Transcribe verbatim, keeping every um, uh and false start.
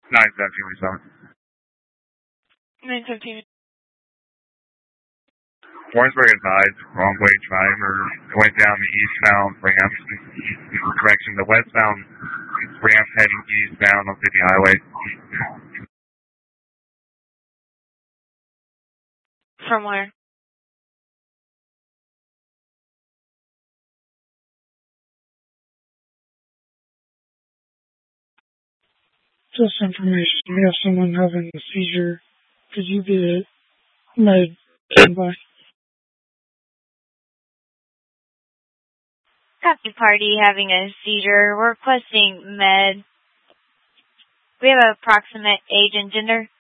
nine seventeen, we saw. nine seventeen. Warrensburg advised wrong way driver going down the eastbound ramp. Correction, the westbound ramp heading eastbound on City Highway. From where? Just information. We have someone having a seizure. Could you get med by? Copy, party having a seizure. We're requesting med. We have approximate age and gender.